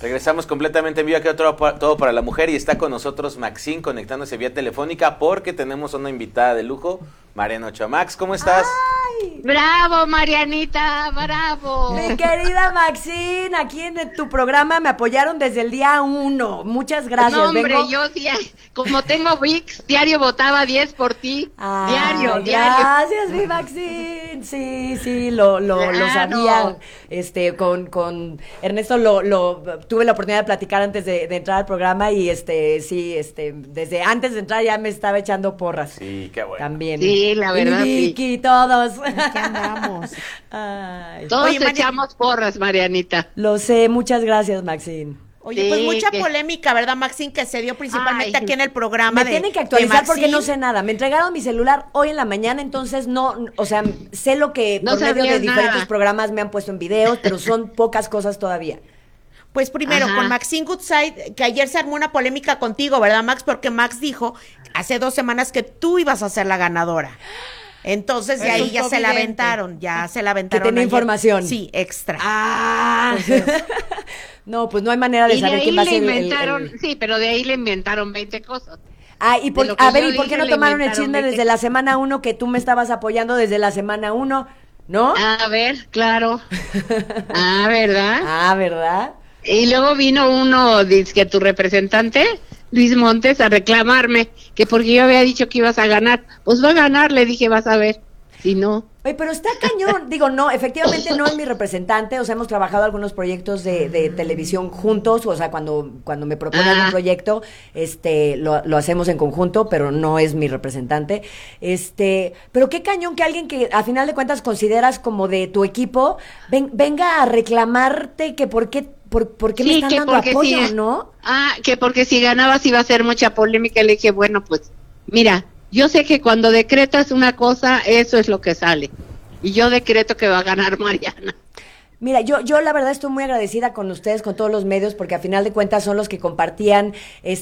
Regresamos completamente en vivo aquí a Todo para la Mujer y está con nosotros Maxine conectándose vía telefónica porque tenemos una invitada de lujo, Mariana Ochoa. Max, ¿cómo estás? ¡Ay! ¡Bravo, Marianita! ¡Bravo! Mi querida Maxine, aquí en tu programa me apoyaron desde el día 1. Muchas gracias. No, hombre, yo como tengo VIX, diario votaba 10 por ti. Diario. Gracias, mi Maxine. Sí, lo sabía. Con Ernesto tuve la oportunidad de platicar antes de entrar al programa y desde antes de entrar ya me estaba echando porras. Sí, qué bueno. También. Sí, la verdad, y Vicky, todos. ¿Qué andamos? Ay. Todos echamos porras, Marianita. Lo sé, muchas gracias, Maxine. Oye, pues mucha polémica, ¿verdad, Maxine? Que se dio principalmente aquí en el programa. Me tienen que actualizar porque no sé nada. Me entregaron mi celular hoy en la mañana, entonces sé lo que por medio de diferentes programas me han puesto en videos, pero son pocas cosas todavía. Pues primero, con Maxine Goodside, que ayer se armó una polémica contigo, ¿verdad, Max? Porque Max dijo hace 2 semanas que tú ibas a ser la ganadora. Entonces, de ahí ya se la aventaron, Que tenía información. Sí, extra. No, pues no hay manera de saber quién va a ser Sí, pero de ahí le inventaron 20 cosas. ¿y por qué no tomaron el chisme desde la semana 1 que tú me estabas apoyando desde la semana 1? ¿No? A ver, claro. ¿Verdad? ¿Verdad? Y luego vino uno, dice tu representante, Luis Montes, a reclamarme que porque yo había dicho que ibas a ganar. Pues va a ganar, le dije, vas a ver. Si no. Oye, pero está cañón. Digo, no, efectivamente no es mi representante. O sea, hemos trabajado algunos proyectos de televisión juntos. O sea, cuando me proponen un proyecto, lo hacemos en conjunto, pero no es mi representante. Pero qué cañón que alguien que a final de cuentas consideras como de tu equipo, venga a reclamarte que por qué me están dando apoyo, ¿no? Que porque si ganabas iba a ser mucha polémica. Le dije, bueno, pues, mira, yo sé que cuando decretas una cosa, eso es lo que sale. Y yo decreto que va a ganar Mariana. Mira, yo la verdad estoy muy agradecida con ustedes, con todos los medios, porque a final de cuentas son los que compartían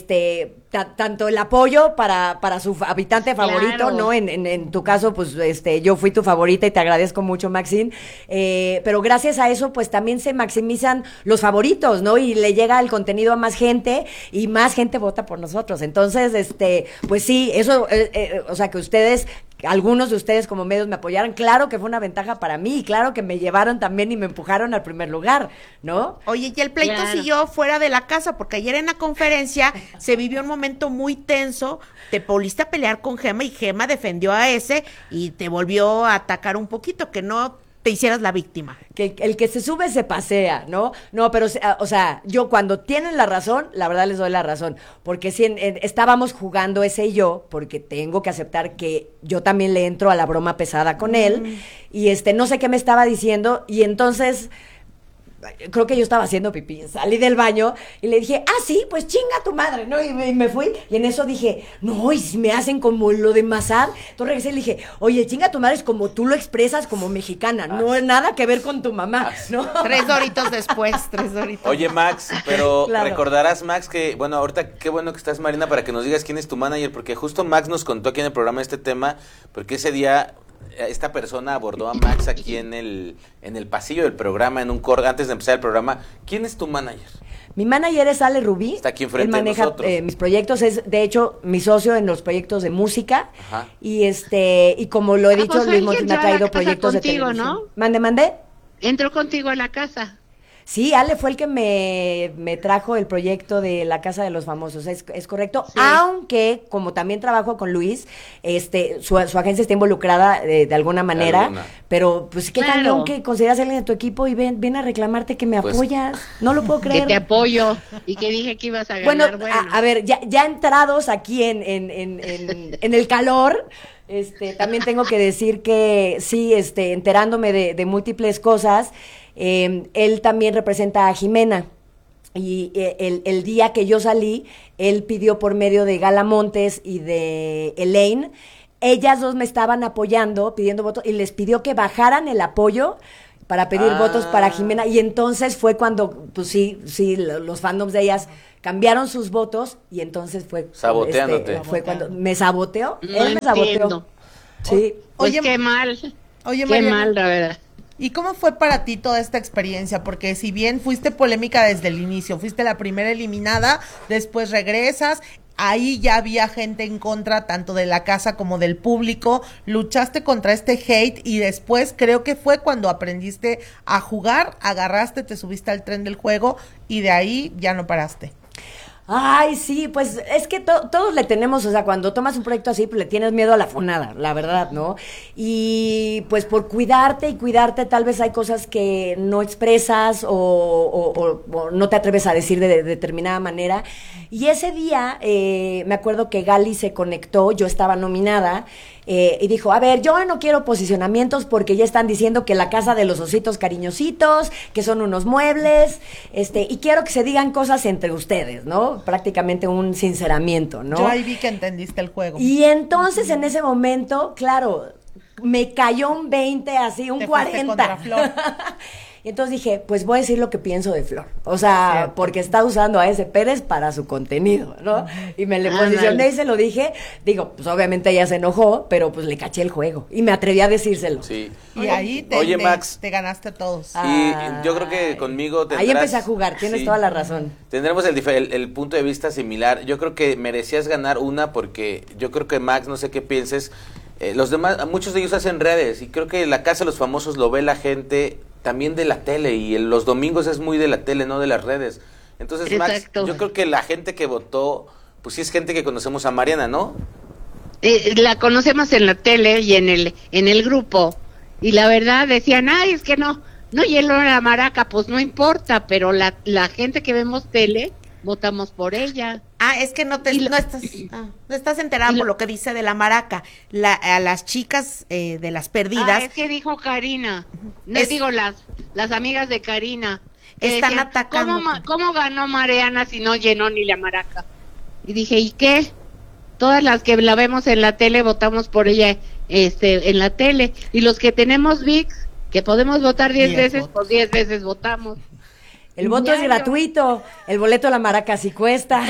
tanto el apoyo para su habitante favorito, claro. ¿No? En tu caso, pues yo fui tu favorita y te agradezco mucho, Maxine. Pero gracias a eso, pues también se maximizan los favoritos, ¿no? Y le llega el contenido a más gente y más gente vota por nosotros. Entonces, pues sí, eso, o sea, que ustedes, algunos de ustedes como medios me apoyaron, claro que fue una ventaja para mí, claro que me llevaron también y me empujaron al primer lugar, ¿no? Oye, y el pleito siguió fuera de la casa, porque ayer en la conferencia se vivió un momento muy tenso, te volviste a pelear con Gema y Gema defendió a ese y te volvió a atacar un poquito, que no te hicieras la víctima. Que el que se sube se pasea, ¿no? No, pero, o sea, yo cuando tienen la razón, la verdad les doy la razón, porque si estábamos jugando ese y yo, porque tengo que aceptar que yo también le entro a la broma pesada con él, y no sé qué me estaba diciendo, y entonces creo que yo estaba haciendo pipí, salí del baño y le dije, sí, pues chinga tu madre, ¿no? Y me fui, y en eso dije, no, y si me hacen como lo de Mazar, entonces regresé y le dije, oye, chinga tu madre es como tú lo expresas como mexicana, no es nada que ver con tu mamá, ¿no? 3 doritos después, 3 doritos. Oye, Max, pero claro. Recordarás, Max, que, bueno, ahorita qué bueno que estás, Marina, para que nos digas quién es tu manager, porque justo Max nos contó aquí en el programa este tema, porque ese día esta persona abordó a Max aquí en el pasillo del programa, antes de empezar el programa. ¿Quién es tu manager? Mi manager es Ale Rubí. Está aquí enfrente Él maneja de nosotros. Mis proyectos, es de hecho mi socio en los proyectos de música. Ajá. Y como lo he dicho, pues Luis Montes me ha traído proyectos contigo, de televisión. ¿no? ¿Mande? Entró contigo a la casa. Sí, Ale fue el que me trajo el proyecto de la Casa de los Famosos, es correcto, sí. Aunque como también trabajo con Luis, su agencia está involucrada de alguna manera, pero pues qué cañón que consideras a alguien de tu equipo y ven a reclamarte que me apoyas, no lo puedo creer. Que te apoyo y que dije que ibas a ganar. Bueno. A ver, ya entrados aquí en el calor, también tengo que decir que sí, enterándome de múltiples cosas, él también representa a Jimena y el día que yo salí, él pidió por medio de Gala Montes y de Elaine, ellas dos me estaban apoyando, pidiendo votos, y les pidió que bajaran el apoyo para pedir votos para Jimena, y entonces fue cuando, pues sí, los fandoms de ellas cambiaron sus votos, y entonces fue... Saboteándote. Fue cuando me saboteó, No él me saboteó. entiendo. Sí. Pues qué mal, qué mal, la verdad. ¿Y cómo fue para ti toda esta experiencia? Porque si bien fuiste polémica desde el inicio, fuiste la primera eliminada, después regresas, ahí ya había gente en contra tanto de la casa como del público, luchaste contra este hate y después creo que fue cuando aprendiste a jugar, agarraste, te subiste al tren del juego y de ahí ya no paraste. Ay, sí, pues es que todos le tenemos, o sea, cuando tomas un proyecto así, pues le tienes miedo a la funada, la verdad, ¿no? Y pues por cuidarte y cuidarte, tal vez hay cosas que no expresas o no te atreves a decir de determinada manera. Y ese día, me acuerdo que Gali se conectó, yo estaba nominada, y dijo, a ver, yo no quiero posicionamientos porque ya están diciendo que la casa de los ositos cariñositos, que son unos muebles, y quiero que se digan cosas entre ustedes, ¿no? Prácticamente un sinceramiento, ¿no? Yo ahí vi que entendiste el juego. Y entonces en ese momento, claro, me cayó un 20 así, un Te 40. fuiste contra Flor. Y entonces dije, pues voy a decir lo que pienso de Flor. O sea, Cierto. porque está usando a ese Pérez para su contenido, ¿no? Y me le posicioné y se lo dije. Digo, pues obviamente ella se enojó, pero pues le caché el juego. Y me atreví a decírselo. Sí. Y ahí Max, te ganaste a todos. y yo creo que conmigo tendrás... Ahí empecé a jugar, tienes sí, toda la razón. Tendremos el punto de vista similar. Yo creo que merecías ganar una porque yo creo que Max, no sé qué pienses, los demás, muchos de ellos hacen redes y creo que la Casa de los Famosos lo ve la gente también de la tele y los domingos es muy de la tele, no de las redes. Entonces, Exacto. Max, yo creo que la gente que votó, pues sí es gente que conocemos a Mariana, ¿no? La conocemos en la tele y en el grupo. Y la verdad decían, ay, es que no llenó la maraca, pues no importa, pero la gente que vemos tele, votamos por ella. Es que no estás enterada por lo que dice de la maraca. A las chicas de las perdidas. Es que dijo Karina. No Es- digo las amigas de Karina. que Están decían, atacando. ¿Cómo ganó Mariana si no llenó ni la maraca? Y dije, ¿y qué? Todas las que la vemos en la tele votamos por ella en la tele. Y los que tenemos VIX, que podemos votar 10 veces, votos. pues 10 veces votamos. El voto es gratuito, el boleto de la maraca sí cuesta.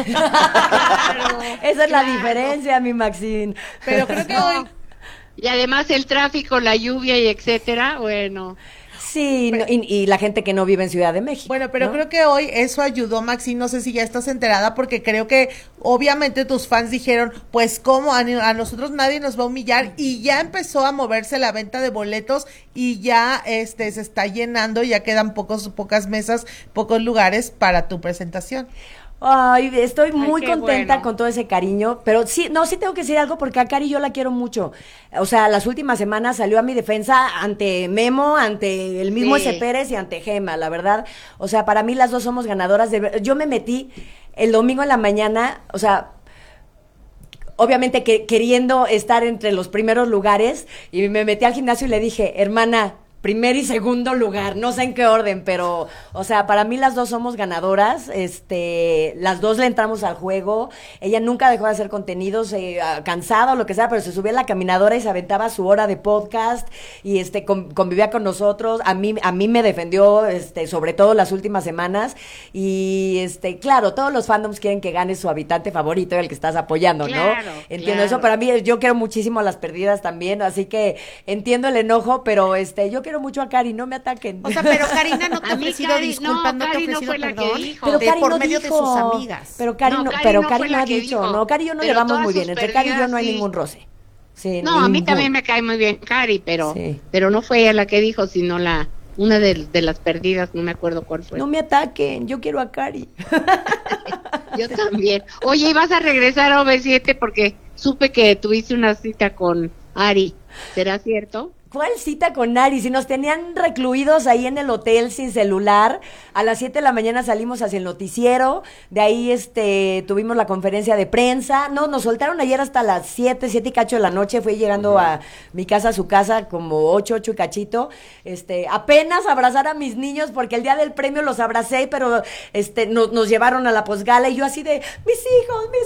Esa es la diferencia, mi Maxine. Pero creo que hoy... Y además el tráfico, la lluvia y etcétera, bueno. Sí, y la gente que no vive en Ciudad de México. Bueno, pero ¿no? creo que hoy eso ayudó, Maxi, no sé si ya estás enterada, porque creo que obviamente tus fans dijeron, pues cómo, a nosotros nadie nos va a humillar, y ya empezó a moverse la venta de boletos, y ya se está llenando, ya quedan pocas mesas, pocos lugares para tu presentación. Ay, estoy muy qué contenta bueno. con todo ese cariño, pero sí tengo que decir algo porque a Cari yo la quiero mucho. O sea, las últimas semanas salió a mi defensa ante Memo, ante el mismo Sí. ese Pérez y ante Gema, la verdad. O sea, para mí las dos somos ganadoras. Yo me metí el domingo en la mañana, o sea, obviamente queriendo estar entre los primeros lugares, y me metí al gimnasio y le dije, hermana, primer y segundo lugar, no sé en qué orden, pero, o sea, para mí las dos somos ganadoras, las dos le entramos al juego, ella nunca dejó de hacer contenidos, cansada o lo que sea, pero se subía a la caminadora y se aventaba su hora de podcast, y convivía con nosotros, a mí me defendió, sobre todo las últimas semanas, y claro, todos los fandoms quieren que gane su habitante favorito, el que estás apoyando, Claro, ¿no? Entiendo claro. eso, para mí, yo quiero muchísimo a las perdidas también, así que entiendo el enojo, pero yo quiero mucho a Cari, no me ataquen. O sea, pero Karina no te ha A mí ofrecido Cari- disculpas, no te ha Cari no ofrecido fue la que perdón. dijo. Pero Cari por no medio dijo, de sus amigas. Pero Cari No, no, Cari pero no Cari fue no la ha que dicho, dijo. no, Cari y yo nos Pero llevamos todas muy bien, sus entre Cari y yo perdidas, no hay sí. ningún roce. Sí, No, a mí ningún. también me cae muy bien Cari, pero Sí. no fue ella la que dijo, sino una de las perdidas, no me acuerdo cuál fue. No me ataquen, yo quiero a Cari. Yo también. Oye, ¿y vas a regresar a OV7? Porque supe que tuviste una cita con Ari. ¿Será cierto? ¿Cuál cita con Ari? Si nos tenían recluidos ahí en el hotel sin celular, a las 7 de la mañana salimos hacia el noticiero, de ahí tuvimos la conferencia de prensa, no, nos soltaron ayer hasta las 7 y cacho de la noche, fui llegando a mi casa, a su casa, como 8 y cachito, apenas abrazar a mis niños, porque el día del premio los abracé, pero nos llevaron a la posgala, y yo así de, mis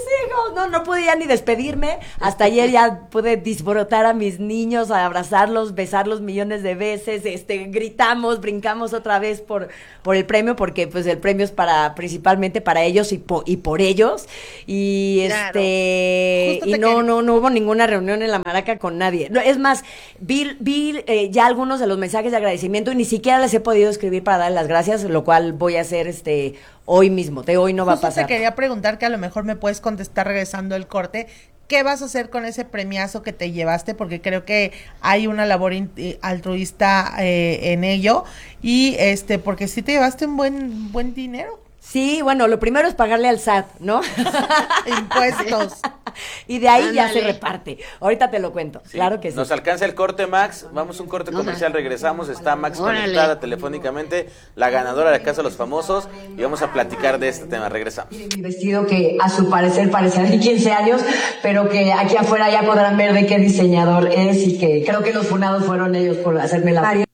hijos, no podía ni despedirme, hasta ayer ya pude disfrutar a mis niños, a abrazarlos, besarlos millones de veces, gritamos, brincamos otra vez por el premio, porque pues el premio es principalmente para ellos y por ellos. Y Claro. y no hubo ninguna reunión en la Maraca con nadie. No, es más, vi ya algunos de los mensajes de agradecimiento y ni siquiera les he podido escribir para darles las gracias, lo cual voy a hacer hoy mismo. Hoy no va a Justo pasar. te quería preguntar, que a lo mejor me puedes contestar regresando el corte. ¿Qué vas a hacer con ese premiazo que te llevaste? Porque creo que hay una labor altruista en ello. Y porque sí te llevaste un buen dinero. Sí, bueno, lo primero es pagarle al SAT, ¿no? Impuestos. Y de ahí ya Ándale. se reparte. Ahorita te lo cuento, claro que sí. Nos alcanza el corte, Max. Vamos a un corte comercial, regresamos. Está Max Órale. conectada telefónicamente, la ganadora de la Casa de los Famosos, y vamos a platicar de este tema. Regresamos. Mi vestido que a su parecer parecía de 15 años, pero que aquí afuera ya podrán ver de qué diseñador es y que creo que los funados fueron ellos por hacerme la